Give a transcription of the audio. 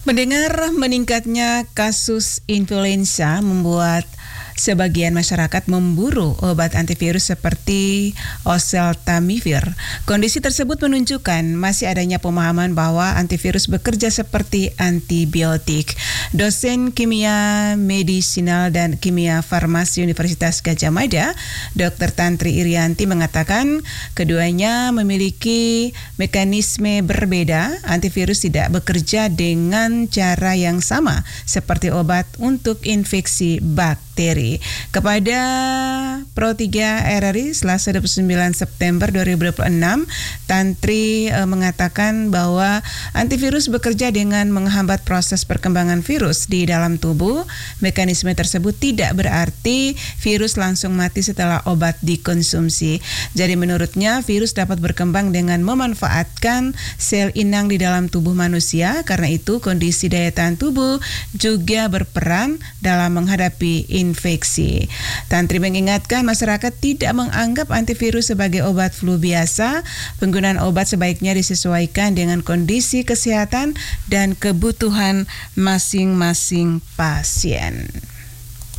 Mendengar meningkatnya kasus influenza membuat sebagian masyarakat memburu obat antivirus seperti oseltamivir. Kondisi tersebut menunjukkan masih adanya pemahaman bahwa antivirus bekerja seperti antibiotik. Dosen Kimia Medisinal dan Kimia Farmasi Universitas Gadjah Mada, Dr. Tantri Irianti mengatakan keduanya memiliki mekanisme berbeda. Antivirus tidak bekerja dengan cara yang sama seperti obat untuk infeksi bakteri. Kepada Pro 3 RRI Selasa 29 September 2026, Tantri mengatakan bahwa antivirus bekerja dengan menghambat proses perkembangan virus di dalam tubuh. Mekanisme tersebut tidak berarti virus langsung mati setelah obat dikonsumsi. Jadi menurutnya virus dapat berkembang dengan memanfaatkan sel inang di dalam tubuh manusia. Karena itu kondisi daya tahan tubuh juga berperan dalam menghadapi infeksi. Tantri mengingatkan masyarakat tidak menganggap antivirus sebagai obat flu biasa. Penggunaan obat sebaiknya disesuaikan dengan kondisi kesehatan dan kebutuhan masing-masing pasien.